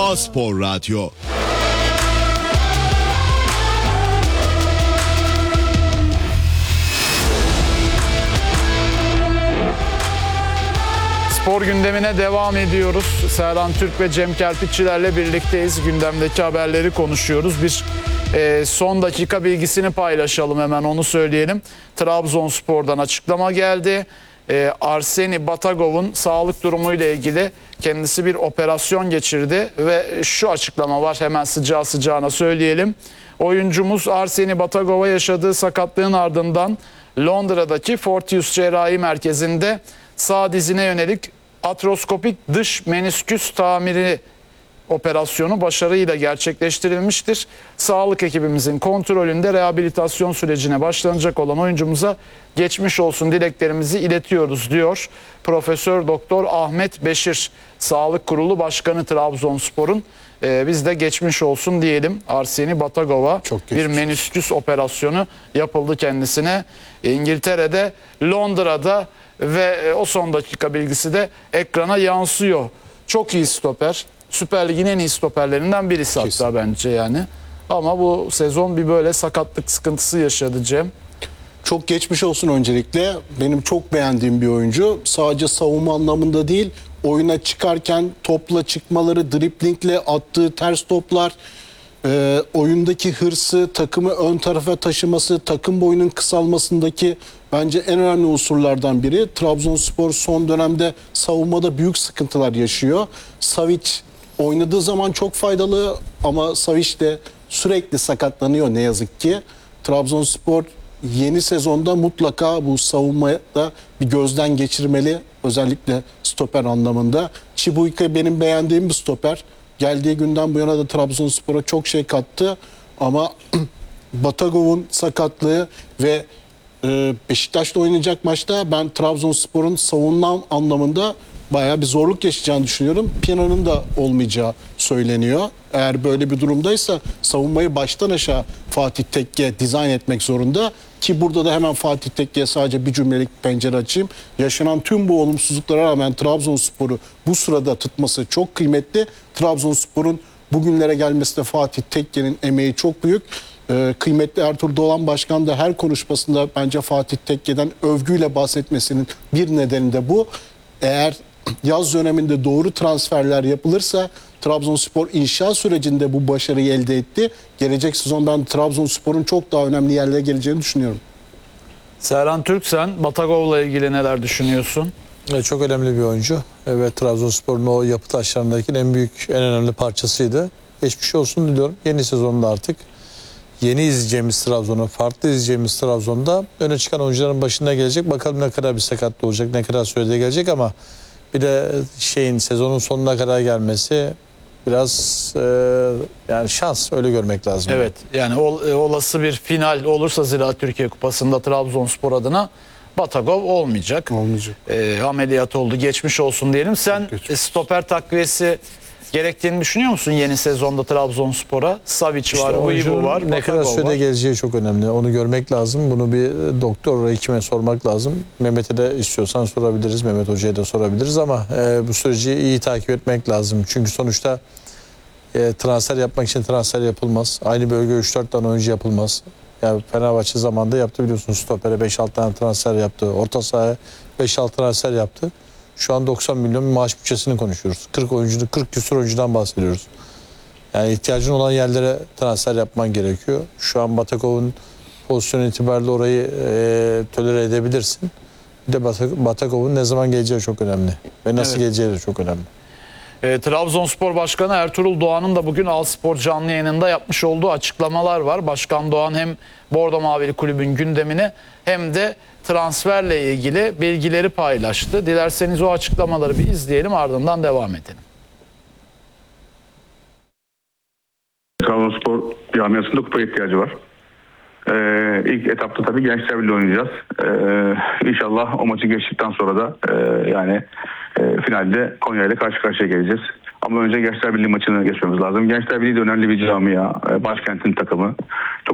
A-Spor Radyo. Spor gündemine devam ediyoruz. Serhan Türk ve Cem Kerpiççilerle birlikteyiz. Gündemdeki haberleri konuşuyoruz. Bir son dakika bilgisini paylaşalım, hemen onu söyleyelim. Trabzonspor'dan açıklama geldi. Arseni Batagov'un sağlık durumuyla ilgili kendisi bir operasyon geçirdi ve şu açıklama var, hemen sıcağı sıcağına söyleyelim. Oyuncumuz Arseni Batagov'a yaşadığı sakatlığın ardından Londra'daki Fortius Cerrahi Merkezi'nde sağ dizine yönelik atroskopik dış menisküs tamiri operasyonu başarıyla gerçekleştirilmiştir. Sağlık ekibimizin kontrolünde rehabilitasyon sürecine başlanacak olan oyuncumuza geçmiş olsun dileklerimizi iletiyoruz diyor Profesör Doktor Ahmet Beşir, Sağlık Kurulu Başkanı Trabzonspor'un. Biz de geçmiş olsun diyelim Arseni Batagov'a. Bir menisküs operasyonu yapıldı kendisine. İngiltere'de, Londra'da ve o son dakika bilgisi de ekrana yansıyor. Çok iyi stoper. Süper Lig'in en iyi stoperlerinden birisi hatta bence yani. Ama bu sezon bir böyle sakatlık sıkıntısı yaşadı Cem. Çok geçmiş olsun öncelikle. Benim çok beğendiğim bir oyuncu. Sadece savunma anlamında değil, oyuna çıkarken topla çıkmaları, driblingle attığı ters toplar, oyundaki hırsı, takımı ön tarafa taşıması, takım boyunun kısalmasındaki bence en önemli unsurlardan biri. Trabzonspor son dönemde savunmada büyük sıkıntılar yaşıyor. Savic oynadığı zaman çok faydalı ama Savic de sürekli sakatlanıyor ne yazık ki. Trabzonspor yeni sezonda mutlaka bu savunmada bir gözden geçirmeli. Özellikle stoper anlamında. Chibuike benim beğendiğim bir stoper. Geldiği günden bu yana da Trabzonspor'a çok şey kattı. Ama Batagov'un sakatlığı ve Beşiktaş'ta oynayacak maçta ben Trabzonspor'un savunma anlamında bayağı bir zorluk yaşayacağını düşünüyorum. Piyanonun da olmayacağı söyleniyor. Eğer böyle bir durumdaysa savunmayı baştan aşağı Fatih Tekke dizayn etmek zorunda. Ki burada da hemen Fatih Tekke'ye sadece bir cümlelik pencere açayım. Yaşanan tüm bu olumsuzluklara rağmen Trabzonspor'u bu sırada tutması çok kıymetli. Trabzonspor'un bugünlere gelmesinde Fatih Tekke'nin emeği çok büyük. Kıymetli Ertuğrul Doğan Başkan da her konuşmasında bence Fatih Tekke'den övgüyle bahsetmesinin bir nedeni de bu. Eğer yaz döneminde doğru transferler yapılırsa Trabzonspor inşa sürecinde bu başarıyı elde etti. Gelecek sezon ben Trabzonspor'un çok daha önemli yerlere geleceğini düşünüyorum. Serhan Türk, sen Batagov'la ilgili neler düşünüyorsun? Çok önemli bir oyuncu. Evet, Trabzonspor'un o yapı taşlarındaki en büyük, en önemli parçasıydı. Geçmiş olsun diliyorum. Yeni sezonda artık yeni izleyeceğimiz Trabzon'u, farklı izleyeceğimiz Trabzon'da öne çıkan oyuncuların başına gelecek. Bakalım ne kadar bir sakatlı olacak, ne kadar sürede gelecek ama bir de sezonun sonuna kadar gelmesi biraz yani şans, öyle görmek lazım. Evet, yani olası bir final olursa Ziraat Türkiye Kupası'nda Trabzonspor adına Batagov olmayacak. Ameliyat oldu, geçmiş olsun diyelim. Sen stoper takviyesi gerektiğini düşünüyor musun yeni sezonda Trabzonspor'a? Savic var, Uybu var, ne kadar sürede geleceği çok önemli. Onu görmek lazım. Bunu bir doktor, hekime sormak lazım. Mehmet'e de istiyorsan sorabiliriz. Mehmet Hoca'ya da sorabiliriz ama bu süreci iyi takip etmek lazım. Çünkü sonuçta transfer yapmak için transfer yapılmaz. Aynı bölge 3-4 tane oyuncu yapılmaz. Yani Fenerbahçe zamanında yaptı biliyorsunuz. Stopere 5-6 tane transfer yaptı. Orta sahaya 5-6 transfer yaptı. Şu an 90 milyon maaş bütçesini konuşuyoruz. 40 küsur oyuncudan bahsediyoruz. Yani ihtiyacın olan yerlere transfer yapman gerekiyor. Şu an Batagov'un pozisyonu itibariyle orayı tolere edebilirsin. Bir de Batagov'un ne zaman geleceği çok önemli. Ve nasıl geleceği de çok önemli. Trabzonspor Başkanı Ertuğrul Doğan'ın da bugün Al Spor canlı yayınında yapmış olduğu açıklamalar var. Başkan Doğan hem Bordo Mavili Kulübün gündemini hem de transferle ilgili bilgileri paylaştı. Dilerseniz o açıklamaları bir izleyelim, ardından devam edelim. Trabzonspor camiasında kupa ihtiyacı var. İlk etapta tabii Gençler Birliği oynayacağız. İnşallah o maçı geçtikten sonra da finalde Konya ile karşı karşıya geleceğiz. Ama önce Gençler Birliği maçını geçmemiz lazım. Gençler Birliği de önemli bir camia, başkentin takımı.